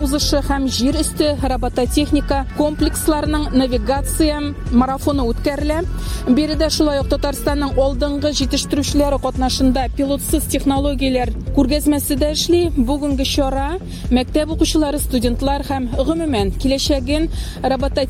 узышы һәм җир өсте робототехника комплексларының навигация марафоны үткәрелә. Биредә шулай ук Татарстанның алдынгы җитештерүчеләре катнашында пилотсыз технологияләр күргәзмәсе дә эшли. Бүгенге чара мәктәп укучылары, студентлар һәм гомумән киләчәген робототехника